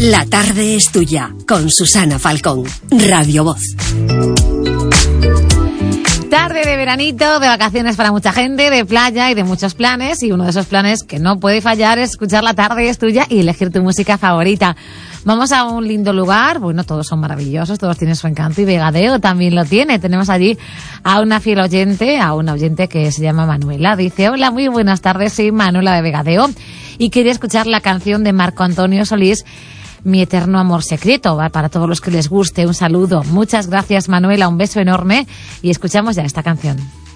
La tarde es tuya, con Susana Falcón, Radio Voz. Tarde de veranito, de vacaciones para mucha gente, de playa y de muchos planes. Y uno de esos planes que no puede fallar es escuchar La tarde es tuya y elegir tu música favorita. Vamos a un lindo lugar. Bueno, todos son maravillosos, todos tienen su encanto y Vegadeo también lo tiene. Tenemos allí a una fiel oyente, que se llama Manuela. Dice: hola, muy buenas tardes, soy Manuela de Vegadeo y quería escuchar la canción de Marco Antonio Solís, Mi eterno amor secreto. ¿Va? Para todos los que les guste, un saludo. Muchas gracias, Manuela, un beso enorme y escuchamos ya esta canción.